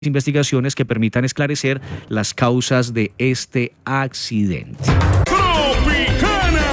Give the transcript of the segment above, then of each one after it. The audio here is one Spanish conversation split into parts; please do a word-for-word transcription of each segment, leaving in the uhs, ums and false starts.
investigaciones que permitan esclarecer las causas de este accidente. ¡Tropicana!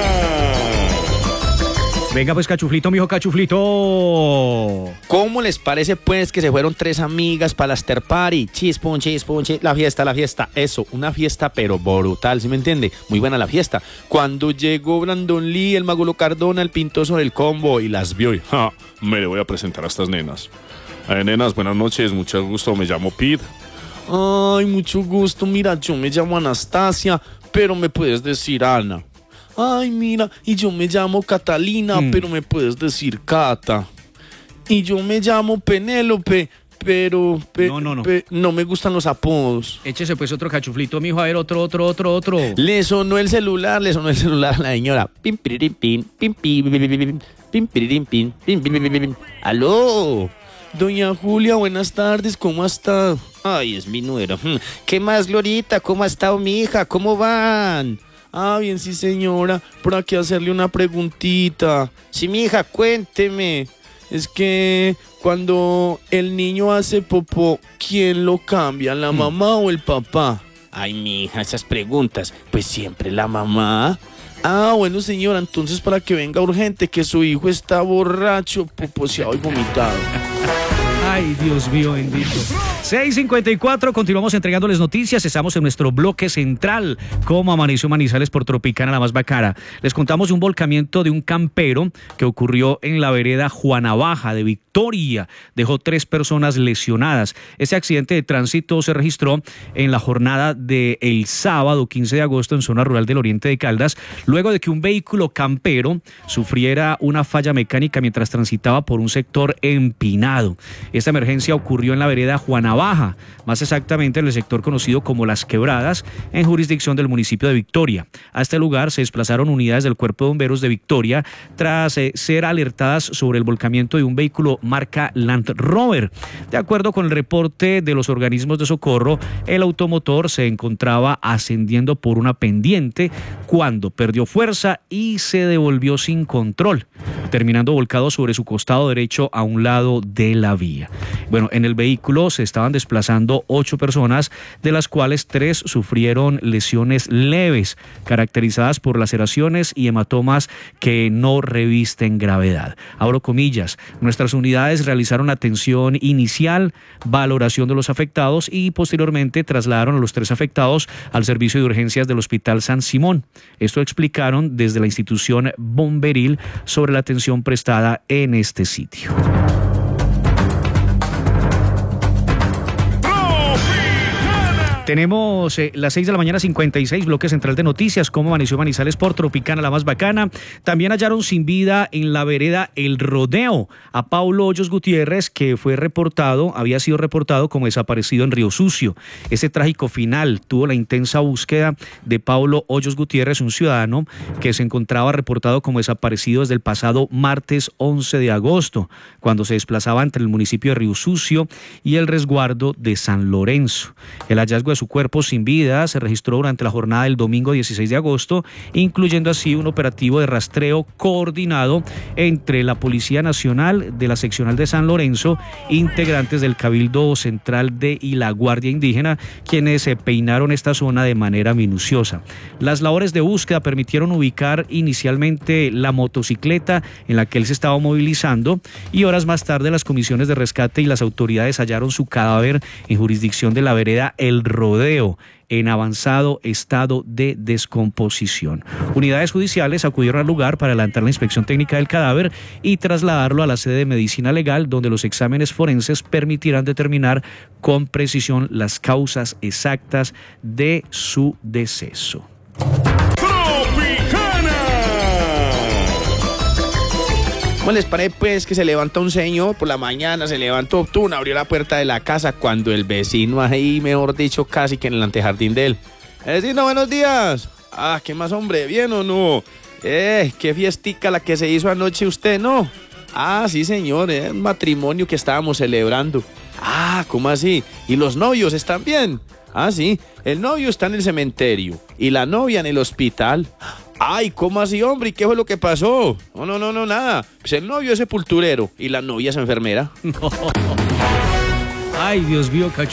Venga pues, Cachuflito, mijo Cachuflito. ¿Cómo les parece pues que se fueron tres amigas para la after party? Chispun, chispun, chis, la fiesta, la fiesta. Eso, una fiesta pero brutal, ¿sí me entiende? Muy buena la fiesta. Cuando llegó Brandon Lee, el Magulo Cardona, el Pintoso del combo y las vio y ja, Me le voy a presentar a estas nenas. Eh, nenas, buenas noches, mucho gusto, me llamo Pete. Ay, mucho gusto, mira, yo me llamo Anastasia, pero me puedes decir Ana. Ay, mira, y yo me llamo Catalina, mm. pero me puedes decir Cata. Y yo me llamo Penélope, pero pe, no, no, no. Pe, no me gustan los apodos. Échese pues otro Cachuflito, mijo, a ver, otro, otro, otro, otro. Le sonó el celular, le sonó el celular a la señora. Pim, piririm, pim, pim, pim, pim, pim, pim, piririm, pim, pim, pim, pim, pim. ¡Aló! Doña Julia, buenas tardes, ¿cómo ha estado? Ay, es mi nuera. ¿Qué más, Glorita? ¿Cómo ha estado mi hija? ¿Cómo van? Ah, bien, sí, señora. Por aquí hacerle una preguntita. Sí, mi hija, cuénteme. Es que cuando el niño hace popó, ¿quién lo cambia? ¿La mamá o el papá? Ay, mi hija, esas preguntas. Pues siempre la mamá. Ah, bueno, señora, entonces para que venga urgente, que su hijo está borracho, poposeado y vomitado. Ay, Dios mío bendito. seis cincuenta y cuatro, continuamos entregándoles noticias. Estamos en nuestro bloque central. ¿Cómo amaneció Manizales por Tropicana, la más bacana? Les contamos de un volcamiento de un campero que ocurrió en la vereda Juanabaja de Victoria. Dejó tres personas lesionadas. Este accidente de tránsito se registró en la jornada del sábado quince de agosto en zona rural del oriente de Caldas, luego de que un vehículo campero sufriera una falla mecánica mientras transitaba por un sector empinado. Esta emergencia ocurrió en la vereda Juanabaja, más exactamente en el sector conocido como Las Quebradas, en jurisdicción del municipio de Victoria. A este lugar se desplazaron unidades del Cuerpo de Bomberos de Victoria tras eh, ser alertadas sobre el volcamiento de un vehículo marca Land Rover. De acuerdo con el reporte de los organismos de socorro, el automotor se encontraba ascendiendo por una pendiente cuando perdió fuerza y se devolvió sin control, terminando volcado sobre su costado derecho a un lado de la vía. Bueno, en el vehículo se estaban desplazando ocho personas, de las cuales tres sufrieron lesiones leves, caracterizadas por laceraciones y hematomas que no revisten gravedad. Abro comillas, nuestras unidades realizaron atención inicial, valoración de los afectados y posteriormente trasladaron a los tres afectados al servicio de urgencias del Hospital San Simón. Esto explicaron desde la institución bomberil sobre la atención prestada en este sitio. Tenemos eh, las seis de la mañana, cincuenta y seis, bloque central de noticias. ¿Cómo amaneció Manizales por Tropicana, la más bacana? También hallaron sin vida en la vereda El Rodeo a Paulo Hoyos Gutiérrez, que fue reportado, había sido reportado como desaparecido en Río Sucio. Ese trágico final tuvo la intensa búsqueda de Paulo Hoyos Gutiérrez, un ciudadano que se encontraba reportado como desaparecido desde el pasado martes once de agosto, cuando se desplazaba entre el municipio de Río Sucio y el resguardo de San Lorenzo. El hallazgo de su cuerpo sin vida se registró durante la jornada del domingo dieciséis de agosto, incluyendo así un operativo de rastreo coordinado entre la Policía Nacional de la Seccional de San Lorenzo, integrantes del Cabildo Central de y la Guardia Indígena, quienes se peinaron esta zona de manera minuciosa. Las labores de búsqueda permitieron ubicar inicialmente la motocicleta en la que él se estaba movilizando y horas más tarde las comisiones de rescate y las autoridades hallaron su cadáver en jurisdicción de la vereda El Rodeo, en avanzado estado de descomposición. Unidades judiciales acudieron al lugar para adelantar la inspección técnica del cadáver y trasladarlo a la sede de medicina legal, donde los exámenes forenses permitirán determinar con precisión las causas exactas de su deceso. ¿Cómo les parece pues que se levanta un señor por la mañana, se levantó, tú, abrió la puerta de la casa cuando el vecino ahí, mejor dicho, casi que en el antejardín de él? Vecino, buenos días. Ah, ¿qué más, hombre? ¿Bien o no? Eh, qué fiestica la que se hizo anoche usted, ¿no? Ah, sí, señor, es un matrimonio que estábamos celebrando. Ah, ¿cómo así? ¿Y los novios están bien? Ah, sí, el novio está en el cementerio y la novia en el hospital. Ay, ¿cómo así, hombre? ¿Y qué fue lo que pasó? No, no, no, no, nada. Pues el novio es sepulturero y la novia es enfermera. Ay, Dios mío,